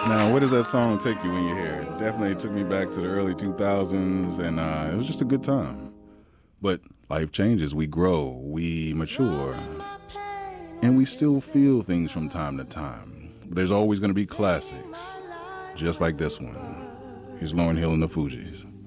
Now, where does that song take you when you hear it? Definitely took me back to the early 2000s, and it was just a good time. But life changes, we grow, we mature, and we still feel things from time to time. There's always going to be classics, just like this one. Here's Lauryn Hill and the Fugees.